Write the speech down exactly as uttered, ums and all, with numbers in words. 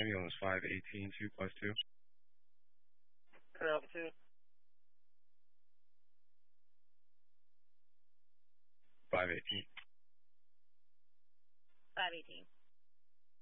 Ambulance five eighteen, two plus two. Clear altitude. five eighteen. five eighteen.